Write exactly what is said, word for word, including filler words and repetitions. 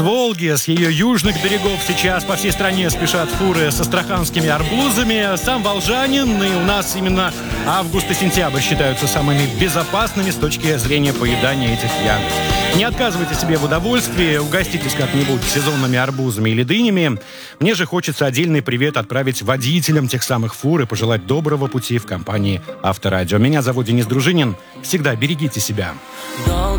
Волги, с ее южных берегов сейчас по всей стране спешат фуры с астраханскими арбузами. Сам волжанин, и у нас именно август и сентябрь считаются самыми безопасными с точки зрения поедания этих ягод. Не отказывайте себе в удовольствии, угоститесь как-нибудь сезонными арбузами или дынями. Мне же хочется отдельный привет отправить водителям тех самых фур и пожелать доброго пути в компании Авторадио. Меня зовут Денис Дружинин. Всегда берегите себя.